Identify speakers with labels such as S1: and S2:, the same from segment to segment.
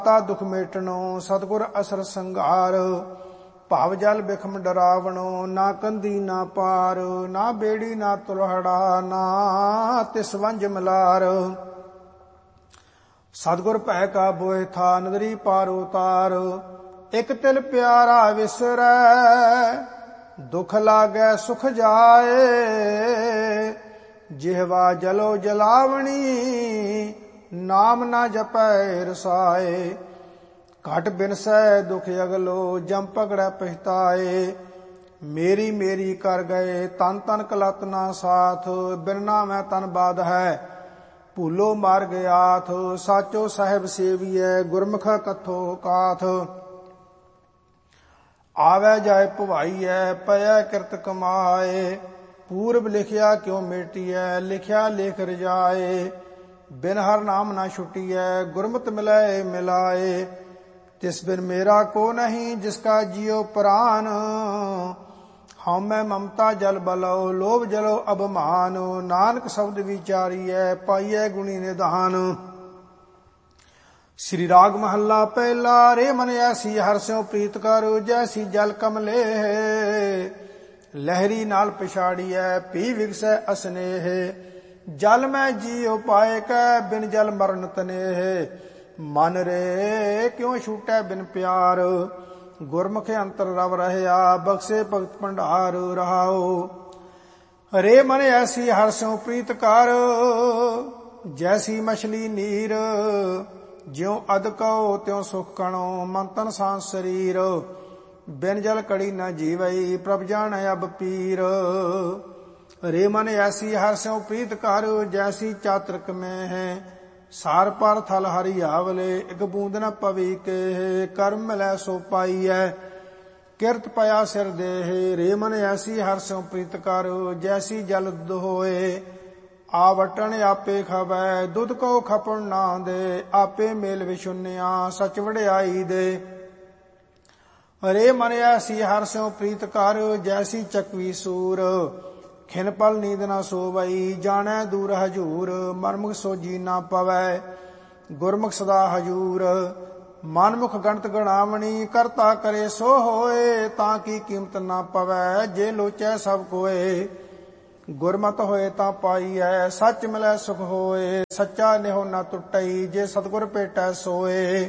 S1: ਤਾ ਦੁਖ ਮੇਟਣੋ ਸਤਿਗੁਰ ਅਸਰ ਸੰਘਾਰ। ਭਾਵ ਜਲ ਬਿਖਮ ਡਰਾਵਣੋ ਨਾ ਕੰਦੀ ਨਾ ਪਾਰ। ਨਾ ਬੇੜੀ ਨਾ ਤੁਲਹੜਾ ਨਾ ਤਿਸ ਵੰਝ ਮਲਾਰ। ਸਤਿਗੁਰ ਭੈ ਕਾ ਬੋਏ ਥਾ ਨਦਰੀ ਪਾਰ ਉਤਾਰ। ਇਕ ਤਿਲ ਪਿਆਰਾ ਵਿਸਰੈ ਦੁਖ ਲਾਗੈ ਸੁਖ ਜਾਏ। ਜਿਹਵਾ ਜਲੋ ਜਲਾਵਣੀ ਨਾਮ ਨਾ ਜਪੈ ਰਸਾਏ। ਘਟ ਬਿਨਸੈ ਦੁਖ ਅਗਲੋ ਜਮ ਪਗੜੈ ਪਛਤਾਏ। ਮੇਰੀ ਮੇਰੀ ਕਰ ਗਏ ਤਨ ਤਨ ਕਲਤ ਨਾ ਸਾਥ। ਬਿਨ ਨਾਮੈ ਤਨ ਬਾਧ ਹੈ ਭੂਲੋ ਮਾਰ ਗਿਆਥ। ਸਾਚੋ ਸਾਹਿਬ ਸੇਵੀਐ ਗੁਰਮੁਖ ਕਥੋ ਕਾਥ। ਆਵੈ ਜਾਏ ਭਵਾਈਐ ਪਇਐ ਕਿਰਤ ਕਮਾਏ। ਪੂਰਬ ਲਿਖਿਆ ਕਿਉ ਮੇਟੀਐ ਲਿਖਿਆ ਲੇਖ ਰਜਾਏ। ਬਿਨ ਹਰ ਨਾਮ ਨਾ ਛੁਟੀਐ ਗੁਰਮਤਿ ਮਿਲੈ ਮਿਲਾਏ। ਤਿਸ ਬਿਨ ਮੇਰਾ ਕੋ ਨਹੀਂ ਜਿਸਕਾ ਜਿਉ ਪ੍ਰਾਨ। ਹਉਮੈ ਮਮਤਾ ਜਲ ਬਲਉ ਲੋਭ ਜਲੋ ਅਭਮਾਨ। ਨਾਨਕ ਸ਼ਬਦ ਵਿਚਾਰੀਐ ਪਾਈਐ ਗੁਣੀ ਨਿਧਾਨ। ਸ੍ਰੀ ਰਾਗ ਮਹੱਲਾ ਪਹਿਲਾ। ਰੇ ਮਨ ਐਸੀ ਹਰਿ ਸਿਉ ਪ੍ਰੀਤ ਕਰ ਜੈਸੀ ਜਲ ਕਮਲੇ। ਲਹਿਰੀ ਨਾਲ ਪਛਾੜੀਐ ਪੀ ਵਿਗਸੈ ਅਸਨੇਹ। ਜਲ ਮੈਂ ਜੀਉ ਪਾਏ ਕੈ ਬਿਨ ਜਲ ਮਰਨ ਤਨੇਹ। ਮਨ ਰੇ ਕਿਉ ਛੂਟੈ ਬਿਨ ਪਿਆਰ। ਗੁਰਮੁਖ ਅੰਤਰ ਰਵ ਰਹਿਆ ਬਖਸ਼ੇ ਭਗਤ ਭੰਡਾਰ ਰਹਾਉ। ਰੇ ਮਨ ਐਸੀ ਹਰਿ ਸਿਉ ਪ੍ਰੀਤ ਕਰ ਜੈਸੀ ਮਛਲੀ ਨੀਰ। ਜਿਉ ਅਦਕਉ ਤਿਉ ਸੁਖ ਕਣੋ ਮਨ ਤਨ ਸਾਂਸ ਸਰੀਰ। ਬਿਨ ਜਲ ਕੜੀ ਨ ਜੀਵਈ ਪ੍ਰਭ ਜਾਣੈ ਅਬ ਪੀਰ। ਰੇ ਮਨ ਐਸੀ ਹਰਿ ਸਿਉ ਪ੍ਰੀਤ ਕਰ ਜੈਸੀ ਚਾਤ੍ਰਿਕ ਮੈਂ ਹੈ। ਸਾਰ ਪਰ ਥਲ ਹਰਿ ਆਵਲੇ ਇਕ ਬੂੰਦ ਨ ਪਵੀ ਕੇ। ਕਰਮ ਮਿਲੈ ਸੋ ਪਾਈਐ ਕਿਰਤ ਪਿਆ ਸਿਰ ਦੇਹ। ਰੇ ਮਨ ਐਸੀ ਹਰਿ ਸਿਉ ਪ੍ਰੀਤ ਕਰ ਜੈਸੀ ਜਲ ਦੁਧ ਹੋਏ। ਆਵਟਣ ਆਪੇ ਖਵੈ ਦੁਧ ਕੋ ਖਪਣ ਨਾ ਦੇ। ਆਪੇ ਮੇਲ ਵਿਸ਼ੁੰਨਿਆ ਸਚ ਵਡਿਆਈ ਦੇ। ਰੇ ਮਨ ਐਸੀ ਹਰਿ ਸਿਉ ਪ੍ਰੀਤ ਕਰ ਜੈਸੀ ਚਕਵੀ ਸੂਰ। ਖਿਨ ਪਲ ਨੀਂਦ ਨਾ ਸੋਵਈ ਜਾਣੈ ਦੂਰ ਹਜੂਰ। ਮਨਮੁਖ ਸੋਜੀ ਨਾ ਪਵੈ ਗੁਰਮੁਖ ਸਦਾ ਹਜੂਰ। ਮਨਮੁਖ ਗਣਤ ਗਣਾਵਣੀ ਕਰਤਾ ਕਰੇ ਸੋ ਹੋਏ। ਤਾਂ ਕੀ ਕੀਮਤ ਨਾ ਪਵੈ ਜੇ ਲੋਚੈ ਸਭ ਕੋਏ। ਗੁਰਮਤਿ ਹੋਏ ਤਾਂ ਪਾਈਐ ਸੱਚ ਮਿਲੈ ਸੁਖ ਹੋਏ। ਸੱਚਾ ਨਿਹੁ ਨਾ ਟੁੱਟਈ ਜੇ ਸਤਿਗੁਰ ਭੇਟੈ ਸੋਏ।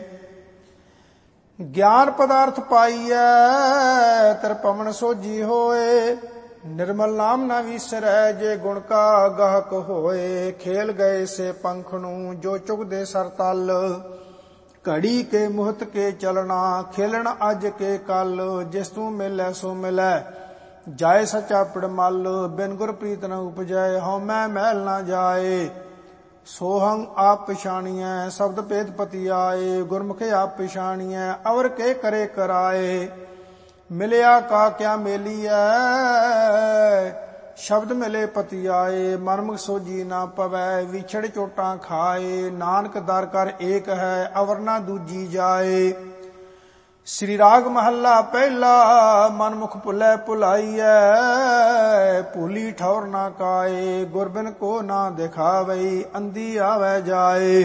S1: ਗਿਆਨ ਪਦਾਰਥ ਪਾਈਐ ਤਿਰ ਪਵਨ ਸੋਜੀ ਹੋਏ। ਨਿਰਮਲ ਨਾਮ ਨਾ ਵਿਸਰੈ ਜੇ ਗੁਣ ਕਾ ਗਾਹਕ ਹੋਏ। ਖੇਲ ਗਏ ਸੇ ਪੰਖ ਨੂੰ ਜੋ ਚੁਗਦੇ ਸਰ ਤਲ। ਘੜੀ ਕੇ ਮੁਹਤ ਕੇ ਚਲਣਾ ਖੇਲਣ ਅੱਜ ਕੇ ਕੱਲ। ਜਿਸ ਤੂੰ ਮਿਲੈ ਸੋ ਮਿਲੈ ਜਾਏ ਸਚਾ ਪਿੜਮਲ। ਬਿਨ ਗੁਰ ਪ੍ਰੀਤ ਨ ਉਪਜੈ ਹਉਮੈ ਮਹਿਲ ਨਾ ਜਾਏ। ਸੋਹੰ ਆਪ ਪਛਾਣੀਐ ਸ਼ਬਦ ਭੇਦ ਪਤੀ ਆਏ। ਗੁਰਮੁਖ ਆਪ ਪਛਾਣੀਐ ਅਵਰ ਕੇ ਕਰੇ ਕਰਾਏ। ਮਿਲਿਆ ਕਾ ਕਿਆ ਮੇਲੀਐ ਸ਼ਬਦ ਮਿਲੇ ਪਤੀ ਆਏ। ਮਨਮੁਖ ਸੋਜੀ ਨਾ ਪਵੈ ਵਿਛੜ ਚੋਟਾਂ ਖਾਏ। ਨਾਨਕ ਦਰ ਕਰ ਏਕ ਹੈ ਅਵਰ ਨਾ ਦੂਜੀ ਜਾਏ। ਸ੍ਰੀ ਰਾਗ ਮਹੱਲਾ ਪਹਿਲਾ। ਮਨਮੁਖ ਭੁੱਲੈ ਭੁਲਾਈਐ ਭੂਲੀ ਠੌਰ ਨਾ ਕਾਏ। ਗੁਰਬਿਨ ਕੋ ਨਾ ਦਿਖਾਵਈ ਅੰਧੀ ਆਵੈ ਜਾਏ।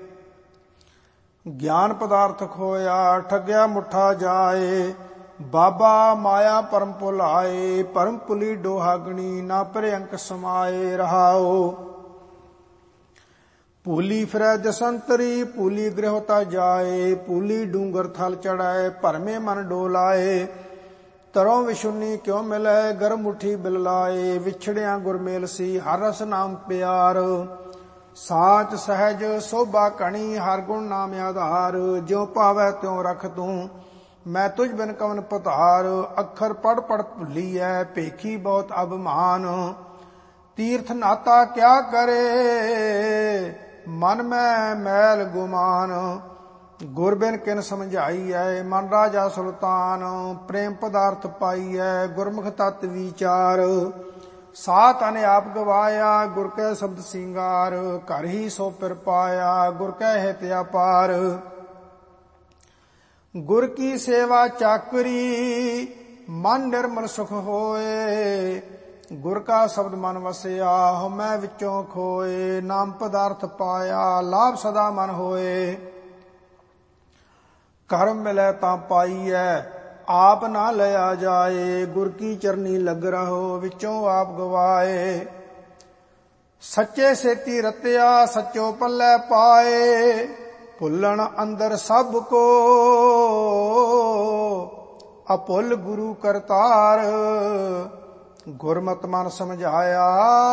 S1: ਗਿਆਨ ਪਦਾਰਥ ਖੋਇਆ ਠੱਗਿਆ ਮੁੱਠਾ ਜਾਏ। ਬਾਬਾ ਮਾਇਆ ਪਰਮ ਭੁਲਾਏ ਪਰਮ ਭੁਲੀ ਡੋਹਾਗਣੀ ਨਾ ਪਰੇ ਅੰਕ ਸਮਾਏ ਰਹਾਓ। ਭੂਲੀ ਫਿਰੈ ਦਸੰਤਰੀ ਭੂਲੀ ਗ੍ਰਹਿਤਾ ਜਾਏ। ਭੂਲੀ ਡੂੰਗਰ ਥਲ ਚੜਾਏ ਭਰਮੇ ਮਨ ਡੋਲਾਏ। ਤਰੋਂ ਵਿਸ਼ੁੰਨੀ ਕਿਉ ਮਿਲੈ ਗਰਮ ਮੁਠੀ ਬਿਲ ਲਾਏ। ਵਿਛੜਿਆ ਗੁਰਮੇਲ ਸੀ ਹਰ ਰਸ ਨਾਮ ਪਿਆਰ। ਸਾਚ ਸਹਿਜ ਸੋਭਾ ਕਣੀ ਹਰ ਗੁਣ ਨਾਮ ਆਧਾਰ। ਜਿਉ ਭਾਵੈ ਤਿਉ ਰਖ ਤੂੰ ਮੈਂ ਤੁਝ ਬਿਨ ਕਵਨ ਪਧਾਰ। ਅੱਖਰ ਪੜ ਪੜ ਭੁੱਲੀਐ ਭੇਖੀ ਬਹੁਤ ਅਭਮਾਨ। ਤੀਰਥ ਨਾਤਾ ਕਿਆ ਕਰੇ ਮਨ ਮੈਂ ਮੈਲ ਗੁਮਾਨ। ਗੁਰ ਬਿਨ ਕਿਨ ਸਮਝਾਈਐ ਮਨ ਰਾਜਾ ਸੁਲਤਾਨ। ਪ੍ਰੇਮ ਪਦਾਰਥ ਪਾਈਐ ਗੁਰਮੁਖ ਤਤ ਵਿਚਾਰ। ਸਾਤ ਅਨੇ ਆਪ ਗਵਾਇਆ ਗੁਰ ਕੈ ਸ਼ਬਦ ਸਿੰਗਾਰ। ਘਰ ਹੀ ਸੋ ਪਿਰ ਪਾਇਆ ਗੁਰ ਕੈ ਹਿਤ ਅਪਾਰ। ਗੁਰ ਕੀ ਸੇਵਾ ਚਾਕਰੀ ਮਨ ਨਿਰਮਲ ਸੁਖ ਹੋਏ। ਗੁਰ ਕਾ ਸ਼ਬਦ ਮਨ ਵਸਿਆ ਹਉਮੈ ਵਿੱਚੋਂ ਖੋਏ। ਨਾਮ ਪਦਾਰਥ ਪਾਇਆ ਲਾਭ ਸਦਾ ਮਨ ਹੋਏ। ਕਰਮ ਮਿਲੈ ਤਾਂ ਪਾਈਐ ਆਪ ਨਾ ਲਿਆ ਜਾਏ। ਗੁਰ ਕੀ ਚਰਨੀ ਲੱਗ ਰਹੋ ਵਿੱਚੋਂ ਆਪ ਗਵਾਏ। ਸੱਚੇ ਸੇਤੀ ਰਤਿਆ ਸੱਚੋ ਪੱਲੇ ਪਾਏ। ਭੁੱਲਣ ਅੰਦਰ ਸਭ ਕੋ ਅਭੁੱਲ ਗੁਰੂ ਕਰਤਾਰ। ਗੁਰਮਤਿ ਮਨ ਸਮਝਾਇਆ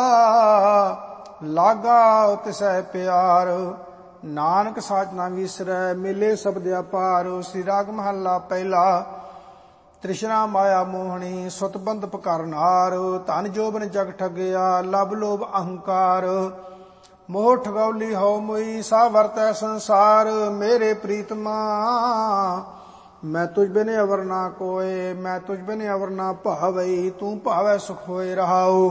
S1: ਲਾਗਾ ਤਿਸੈ ਪਿਆਰ। ਨਾਨਕ ਸਾਚ ਨਾ ਵਿਸਰੈ ਮਿਲੇ ਸਬਦ ਅਪਾਰ। ਸ੍ਰੀ ਰਾਗ ਮਹੱਲਾ ਪਹਿਲਾ। ਤ੍ਰਿਸ਼ਨਾ ਮਾਇਆ ਮੋਹਣੀ ਸੁਤ ਬੰਧਪ ਕਰਨਾਰ। ਧਨ ਜੋਬਨ ਜਗ ਠਗਿਆ ਲਬ ਲੋਭ ਅਹੰਕਾਰ। ਮੋਹ ਠਗੌਲੀ ਹਉ ਮੁਈ ਸਾ ਵਰਤੈ ਸੰਸਾਰ। ਮੇਰੇ ਪ੍ਰੀਤਮਾ ਮੈਂ ਤੁਝ ਬਿਨ ਅਵਰ ਨਾ ਕੋਏ। ਮੈਂ ਤੁਝ ਬਿਨ ਅਵਰ ਨਾ ਭਾਵਈ ਤੂੰ ਭਾਵੈ ਸੁਖ ਹੋਏ ਰਹਾਉ।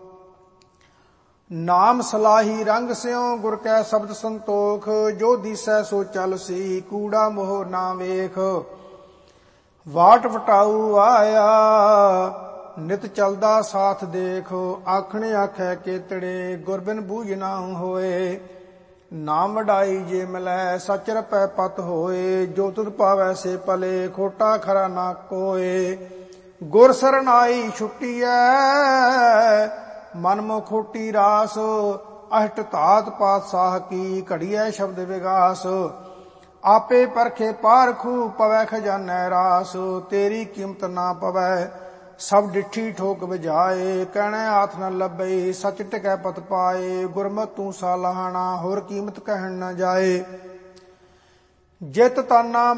S1: ਨਾਮ ਸਲਾਹੀ ਰੰਗ ਸਿਉ ਗੁਰ ਕੈ ਸ਼ਬਦ ਸੰਤੋਖ। ਜੋ ਦੀਸੈ ਸੋ ਚਲ ਸੀ ਕੂੜਾ ਮੋਹ ਨਾ ਵੇਖ। ਵਾਟ ਵਟਾਊ ਆਇਆ ਨਿਤ ਚਲਦਾ ਸਾਥ ਦੇਖ। ਆਖਣੇ ਆਖੈ ਕੇਤੜੇ ਗੁਰ ਬਿਨ ਬੂਝ ਨਾ ਹੋਏ। ਨਾਮ ਵਡਾਈ ਜੇ ਮਿਲੈ ਸਚ ਰਪੈ ਪਤ ਹੋਏ। ਜੋ ਤੁਧ ਪਾਵੈ ਸੇ ਪਲੇ ਖੋਟਾ ਖਰਾ ਨਾ ਕੋਏ। ਗੁਰ ਸਰਨਾਈ ਛੁੱਟੀਐ ਮਨ ਮੋ ਖੋਟੀ ਰਾਸ। ਅਸ਼ਟ ਧਾਤ ਪਾਤਸ਼ਾਹ ਕੀ ਘੜੀਐ ਸ਼ਬਦ ਵਿਗਾਸ। ਆਪੇ ਪਰਖੇ ਪਾਰਖੂ ਪਵੈ ਖਜ਼ਾਨੈ ਰਾਸ। ਤੇਰੀ ਕੀਮਤ ਨਾ ਪਵੈ ਸਭ ਡਿੱਠੀ ਠੋਕ ਵਜਾਏ। ਕਹਿਣੈ ਹਾਥ ਨ ਲੱਭਈ ਸਚ ਟਿਕੈ ਪਤ ਪਾਏ। ਗੁਰਮਤਿ ਤੂੰ ਸਾਲਾਹਣਾ ਹੋਰ ਕੀਮਤ ਕਹਿਣ ਨ ਜਾਏ। ਜਿਤ ਤਾਨਾ